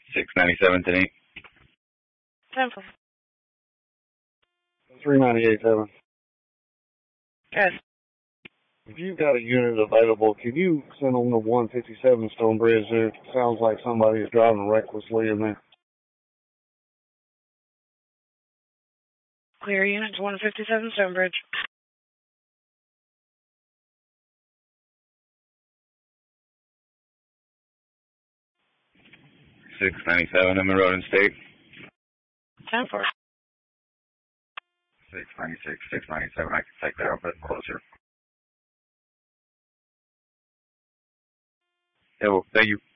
697 today. 10-4. 398.7. Yes. If you've got a unit available, can you send on the 157 Stonebridge there? Sounds like somebody is driving recklessly in there. Clear unit to 157 Stonebridge. $697 in the road and state. 10-4. 696, 697. I can take that a bit closer. Yeah, well, thank you.